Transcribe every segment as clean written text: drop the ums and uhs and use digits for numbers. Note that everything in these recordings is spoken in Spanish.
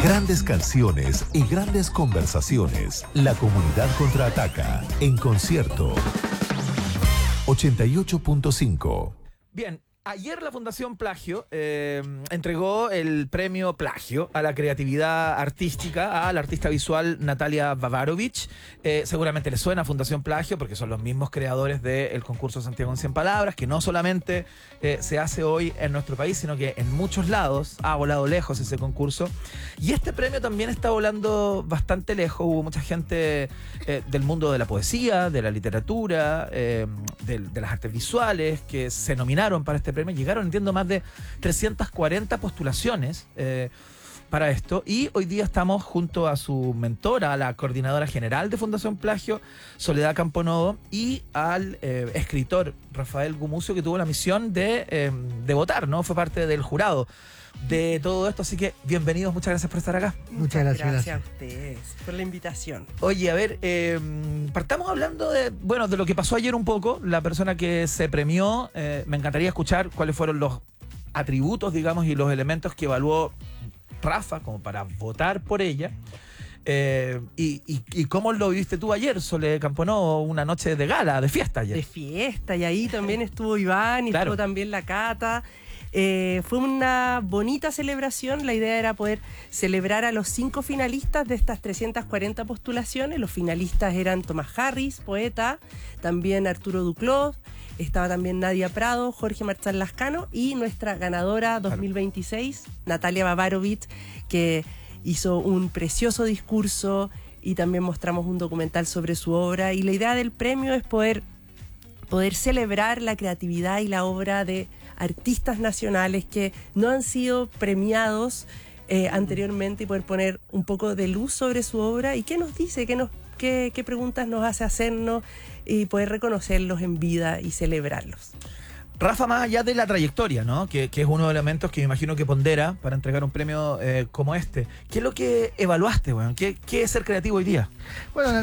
Grandes canciones y grandes conversaciones. La comunidad contraataca en concierto. 88.5. Bien, ayer la Fundación Plagio entregó el premio Plagio a la creatividad artística a la artista visual Natalia Vavarovich. Seguramente le suena Fundación Plagio porque son los mismos creadores del concurso Santiago en 100 Palabras, que no solamente se hace hoy en nuestro país, sino que en muchos lados ha volado lejos ese concurso. Y este premio también está volando bastante lejos. Hubo mucha gente del mundo de la poesía, de la literatura, de las artes visuales que se nominaron para este premio. Llegaron, entiendo, más de 340 postulaciones para esto, y hoy día estamos junto a su mentora, la coordinadora general de Fundación Plagio, Soledad Camponovo, y al escritor Rafael Gumucio, que tuvo la misión de votar, ¿no? Fue parte del jurado de todo esto, así que bienvenidos, muchas gracias por estar acá. Muchas gracias. Gracias a ustedes por la invitación. Oye, a ver, partamos hablando de lo que pasó ayer un poco. La persona que se premió, me encantaría escuchar cuáles fueron los atributos, digamos, y los elementos que evaluó Rafa como para votar por ella. Y cómo lo viviste tú ayer, Sole Camponovo, una noche de gala, de fiesta ayer. De fiesta, y ahí también estuvo Iván y Claro. estuvo también la Cata. Fue una bonita celebración. La idea era poder celebrar a los 5 finalistas de estas 340 postulaciones. Los finalistas eran Tomás Harris, poeta, también Arturo Duclos, estaba también Nadia Prado, Jorge Marchal Lascano y nuestra ganadora 2026, Natalia Vavarovich, que hizo un precioso discurso, y también mostramos un documental sobre su obra. Y la idea del premio es poder celebrar la creatividad y la obra de artistas nacionales que no han sido premiados anteriormente, y poder poner un poco de luz sobre su obra y qué nos dice, qué preguntas nos hace hacernos, y poder reconocerlos en vida y celebrarlos. Rafa, más allá de la trayectoria, ¿no? Que es uno de los elementos que me imagino que pondera para entregar un premio como este. ¿Qué es lo que evaluaste, weón? ¿Qué es ser creativo hoy día? Bueno,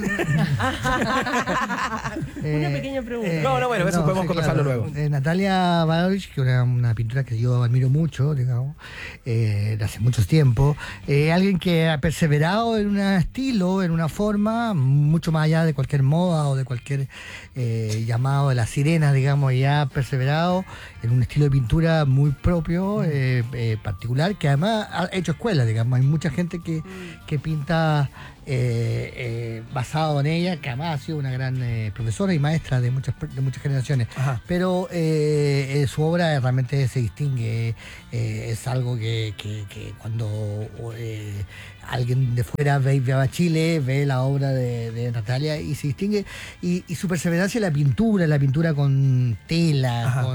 Una pequeña pregunta. Bueno, eso podemos conversarlo luego. Natalia Vavarovich, que es una pintura que yo admiro mucho, digamos, de hace mucho tiempo. Alguien que ha perseverado en un estilo, en una forma, mucho más allá de cualquier moda o de cualquier llamado de la sirena, digamos, y ha perseverado en un estilo de pintura muy propio, particular, que además ha hecho escuela, digamos. Hay mucha gente que pinta basado en ella, que además ha sido una gran profesora y maestra de muchas generaciones. Ajá. Pero su obra realmente se distingue. Es algo que cuando alguien de fuera ve a Chile, ve la obra de Natalia y se distingue, y su perseverancia en la pintura con tela. Ajá.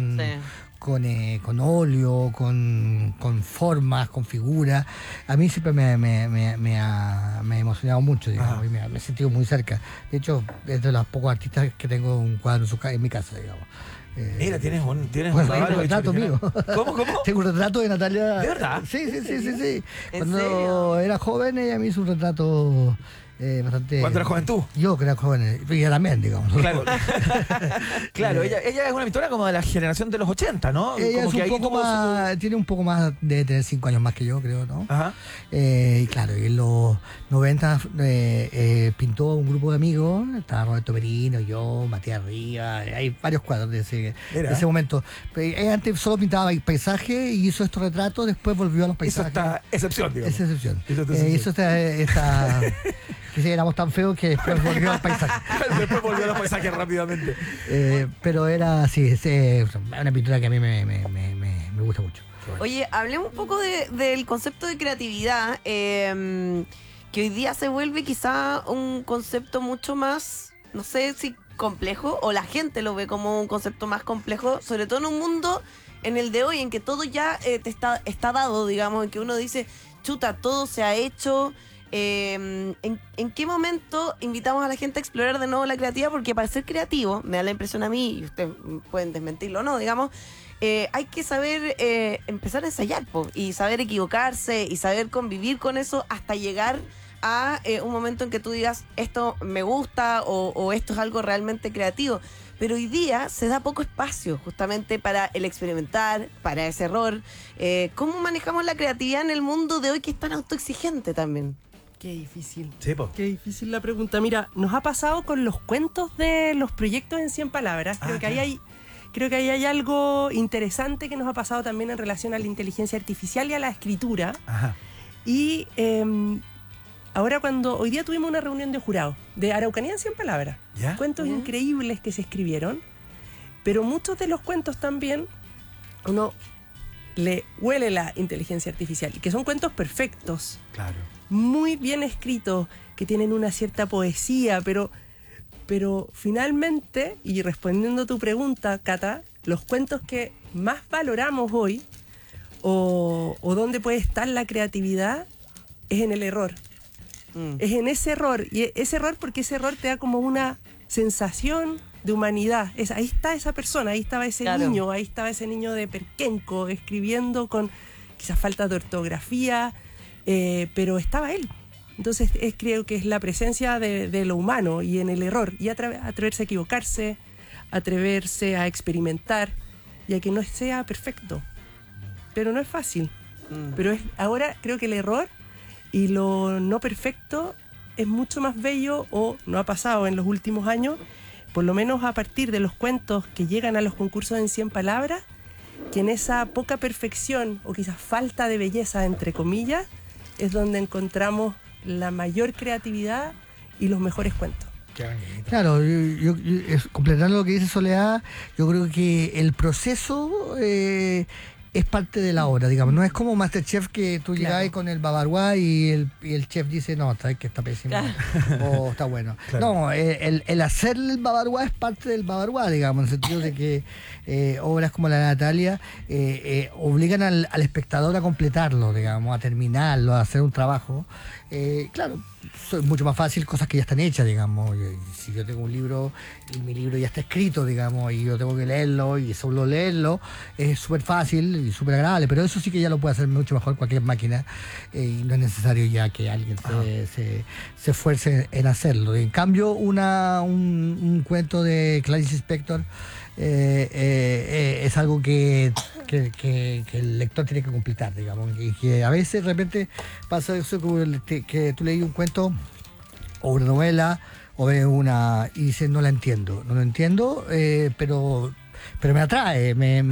Con óleo, con formas, con figuras. A mí siempre me ha emocionado mucho, digamos, y me he sentido muy cerca. De hecho, es de los pocos artistas que tengo un cuadro en mi casa, digamos. Mira, tienes un retrato mío. ¿Cómo? Tengo un retrato de Natalia. ¿De verdad? Sí. Cuando era joven, ella me hizo un retrato bastante. ¿Cuándo eras joven tú? Yo, que era joven, y ella también, digamos. Claro. Claro, ella es una pintora como de la generación de los 80, ¿no? Ella como es un poco más, tiene un poco más de tener 5 años más que yo, creo, ¿no? Ajá. Y claro, en los 90 pintó un grupo de amigos, estaba Roberto Merino, yo, Matías Rivas, hay varios cuadros de ese momento. Ella antes solo pintaba paisaje y hizo estos retratos, después volvió a los paisajes. Eso está excepción, digamos. Esa excepción. Eso está que éramos tan feos que después volvió al paisaje. Después volvió a los paisajes rápidamente. Pero era, sí, una pintura que a mí me gusta mucho. Oye, hablemos un poco del concepto de creatividad, que hoy día se vuelve quizá un concepto mucho más, no sé si complejo, o la gente lo ve como un concepto más complejo, sobre todo en un mundo en el de hoy, en que todo ya está dado, digamos, en que uno dice, chuta, todo se ha hecho. ¿En qué momento invitamos a la gente a explorar de nuevo la creatividad? Porque para ser creativo, me da la impresión a mí, y ustedes pueden desmentirlo o no, digamos, hay que saber empezar a ensayar, y saber equivocarse y saber convivir con eso hasta llegar a un momento en que tú digas, esto me gusta o esto es algo realmente creativo. pero hoy día se da poco espacio justamente para el experimentar, para ese error. ¿Cómo manejamos la creatividad en el mundo de hoy que es tan autoexigente también? Qué difícil. Sí, po. Qué difícil la pregunta. Mira, nos ha pasado con los cuentos de los proyectos en 100 palabras. Creo que ahí hay algo interesante que nos ha pasado también en relación a la inteligencia artificial y a la escritura. Ajá. Y ahora hoy día tuvimos una reunión de jurado de Araucanía en 100 palabras. ¿Ya? Cuentos increíbles que se escribieron, pero muchos de los cuentos también uno le huele la inteligencia artificial y que son cuentos perfectos. Claro. Muy bien escritos, que tienen una cierta poesía, pero finalmente, y respondiendo a tu pregunta, Cata, los cuentos que más valoramos hoy, o dónde puede estar la creatividad, es en el error. Es en ese error, y ese error porque ese error te da como una sensación de humanidad. Ahí está esa persona, ahí estaba ese niño, ahí estaba ese niño de Perquenco, escribiendo con quizás falta de ortografía, pero estaba él. Entonces creo que es la presencia de lo humano y en el error, y atreverse a equivocarse, atreverse a experimentar y a que no sea perfecto. Pero no es fácil. Pero ahora creo que el error y lo no perfecto es mucho más bello, o no ha pasado en los últimos años, por lo menos a partir de los cuentos que llegan a los concursos en 100 palabras, que en esa poca perfección o quizás falta de belleza, entre comillas, es donde encontramos la mayor creatividad y los mejores cuentos. Claro, completando lo que dice Soledad, yo creo que el proceso es parte de la obra, digamos. No es como MasterChef que tú llegas con el bavarois y el chef dice, no, sabes que está pésimo o está bueno. Claro. No, el hacer el bavarois es parte del bavarois, digamos, en el sentido de que obras como la de Natalia obligan al espectador a completarlo, digamos, a terminarlo, a hacer un trabajo. Claro, es mucho más fácil cosas que ya están hechas, digamos. Si yo tengo un libro y mi libro ya está escrito, digamos, y yo tengo que leerlo y solo leerlo, es súper fácil y súper agradable, pero eso sí que ya lo puede hacer mucho mejor cualquier máquina, y no es necesario ya que alguien se esfuerce en hacerlo. En cambio, un cuento de Clarice Lispector es algo que el lector tiene que completar, digamos, y que a veces de repente pasa eso que tú leí un cuento o una novela o ves y dices no lo entiendo, pero me atrae, me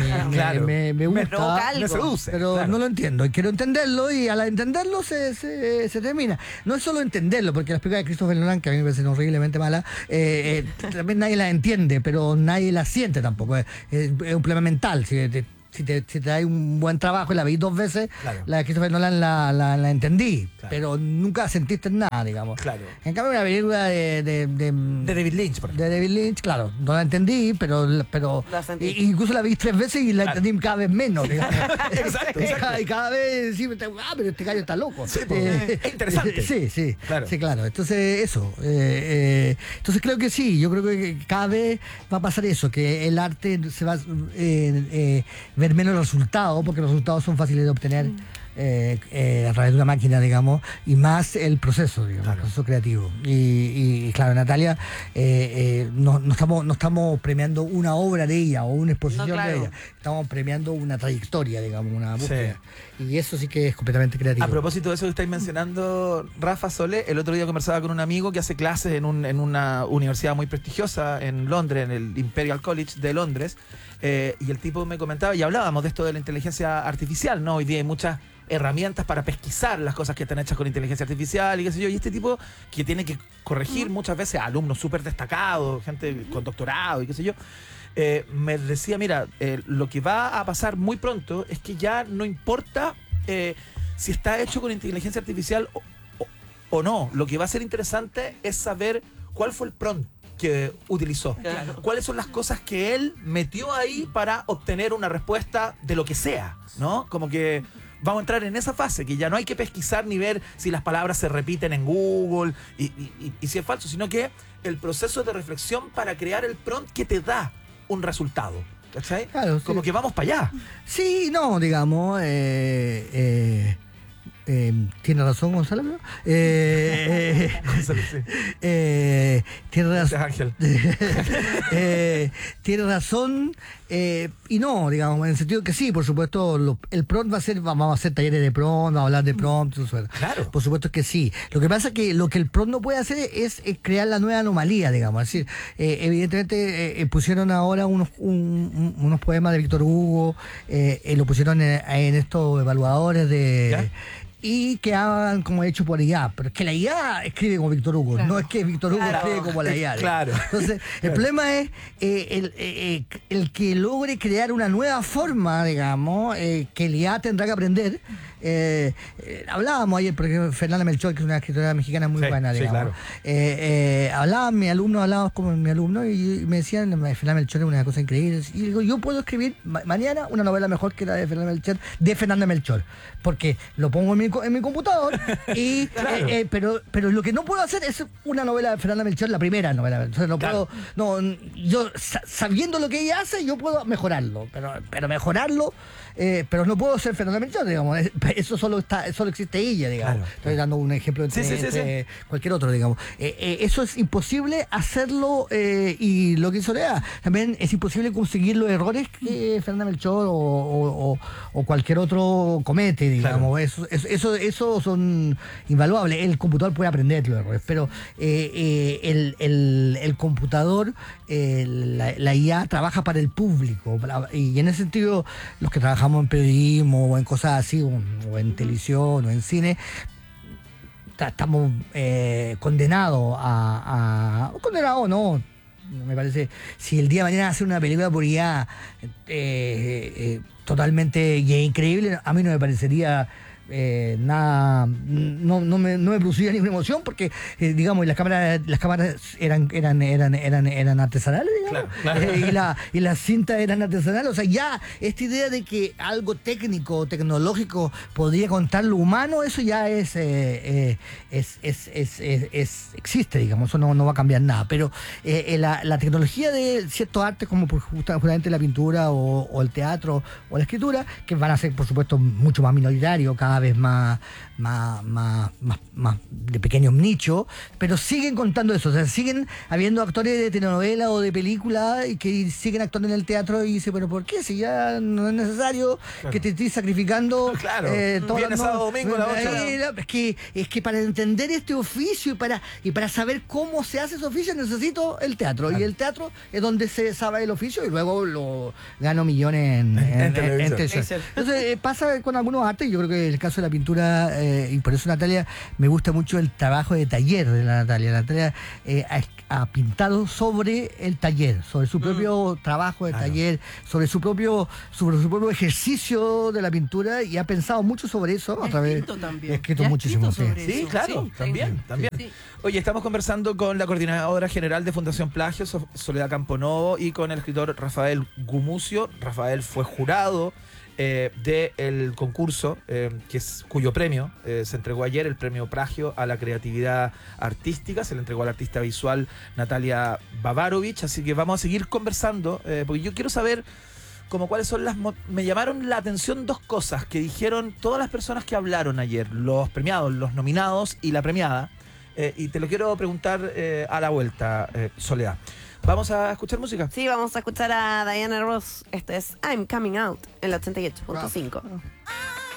gusta, me seduce, pero no lo entiendo y quiero entenderlo, y al entenderlo se termina. No es solo entenderlo, porque las películas de Christopher Nolan, que a mí me parecen horriblemente malas, también nadie las entiende, pero nadie las siente tampoco. Es un problema mental. Si te da un buen trabajo y la vi 2 veces, la de Christopher Nolan la entendí, pero nunca sentiste nada, digamos. Claro. En cambio, la película de David Lynch, por ejemplo. De David Lynch, claro, no la entendí, pero incluso la vi 3 veces y la entendí cada vez menos, digamos. Exacto. Y cada vez sí, pero este gallo está loco. Sí, es interesante. Sí, claro. Entonces, eso. Entonces creo que sí, yo creo que cada vez va a pasar eso, que el arte se va ver menos resultados, porque los resultados son fáciles de obtener a través de una máquina, digamos, y más el proceso, digamos, el proceso creativo. Y claro, Natalia, no estamos premiando una obra de ella o una exposición de ella, estamos premiando una trayectoria, digamos, una búsqueda. Sí. Y eso sí que es completamente creativo. A propósito de eso que estáis mencionando, Rafa, Sole, el otro día conversaba con un amigo que hace clases en una universidad muy prestigiosa en Londres, en el Imperial College de Londres, y el tipo me comentaba, y hablábamos de esto de la inteligencia artificial, ¿no? Hoy día hay muchas herramientas para pesquisar las cosas que están hechas con inteligencia artificial y qué sé yo, y este tipo que tiene que corregir muchas veces a alumnos súper destacados, gente con doctorado y qué sé yo, me decía, mira, lo que va a pasar muy pronto es que ya no importa si está hecho con inteligencia artificial o no, lo que va a ser interesante es saber cuál fue el prompt que utilizó, cuáles son las cosas que él metió ahí para obtener una respuesta de lo que sea, ¿no? Como que vamos a entrar en esa fase, que ya no hay que pesquisar ni ver si las palabras se repiten en Google y si es falso, sino que el proceso de reflexión para crear el prompt que te da un resultado. ¿Cachai? Claro, como que vamos para allá. Sí, no, digamos, Tiene razón Gonzalo, ¿no? Gonzalo, sí. Tiene razón. Ángel. Tiene razón y no, digamos, en el sentido que sí, por supuesto, el prompt vamos a hacer talleres de prompt, vamos a hablar de prompt, Claro. por supuesto que sí. Lo que pasa es que lo que el prompt no puede hacer es crear la nueva anomalía, digamos, es decir, evidentemente pusieron ahora unos poemas de Víctor Hugo, lo pusieron en estos evaluadores de... ¿Ya? Y que hagan como hecho por IA, pero es que la IA escribe como Víctor Hugo, Claro. no es que Víctor Hugo Claro. escribe como la IA. Claro. Entonces, el problema es el que logre crear una nueva forma, digamos, que el IA tendrá que aprender. Hablábamos ayer, por ejemplo, Fernanda Melchor, que es una escritora mexicana muy Sí, buena, sí, digamos. claro. Hablábamos con mi alumno y me decían, Fernanda Melchor es una cosa increíble. Y digo, yo puedo escribir mañana una novela mejor que la de Fernanda Melchor, porque lo pongo en mi computador, y pero lo que no puedo hacer es una novela de Fernanda Melchor, la primera novela. Entonces no Claro. puedo, yo sabiendo lo que ella hace, yo puedo mejorarlo, pero mejorarlo, pero no puedo ser Fernanda Melchor, digamos. Eso solo existe ella, digamos. Claro, Estoy dando un ejemplo entre cualquier otro, digamos. Eso es imposible hacerlo, y lo que hizo Lea, también es imposible conseguir los errores que Fernanda Melchor o cualquier otro comete, digamos. Claro. Eso son invaluables. El computador puede aprender los errores, pero el computador, la IA trabaja para el público, y en ese sentido los que trabajamos en periodismo o en cosas así, o en televisión o en cine, estamos condenados condenados no, me parece, si el día de mañana hacer una película por IA totalmente increíble, a mí no me parecería nada, no me produciría ninguna emoción, porque digamos, las cámaras eran artesanales, digamos. Claro. Y las cintas eran artesanales. O sea, ya esta idea de que algo técnico, tecnológico podría contar lo humano, eso ya existe, digamos. Eso no va a cambiar nada. Pero la tecnología de ciertos artes, como justamente la pintura o el teatro o la escritura, que van a ser, por supuesto, mucho más minoritarios, cada vez más de pequeños nichos, pero siguen contando eso. O sea, siguen habiendo actores de telenovela o de película y que siguen actuando en el teatro, y dice, pero ¿por qué? Si ya no es necesario que te estés sacrificando. Claro. todas Viernes, las sábado, domingo a las 8. Es que para entender este oficio y para saber cómo se hace ese oficio necesito el teatro. Claro. Y el teatro es donde se sabe el oficio, y luego lo gano millones en televisión. Entonces pasa con algunos artes. Yo creo que el caso de la pintura, y por eso Natalia, me gusta mucho el trabajo de taller de la Natalia. La Natalia ha pintado sobre el taller, sobre su propio trabajo de taller, sobre su propio ejercicio de la pintura, y ha pensado mucho sobre eso a través. También. Ha escrito Y ha muchísimo, escrito sí. sobre Sí, eso. claro, Sí, también. sí. Oye, estamos conversando con la coordinadora general de Fundación Plagio, Soledad Camponovo, y con el escritor Rafael Gumucio. Rafael fue jurado del concurso, cuyo premio se entregó ayer, el premio Plagio a la creatividad artística. Se le entregó a la artista visual Natalia Bavarovich. Así que vamos a seguir conversando, porque yo quiero saber cuáles son me llamaron la atención dos cosas que dijeron todas las personas que hablaron ayer, los premiados, los nominados y la premiada, y te lo quiero preguntar a la vuelta, Soledad. ¿Vamos a escuchar música? Sí, vamos a escuchar a Diana Ross. Esto es I'm Coming Out en la 88.5.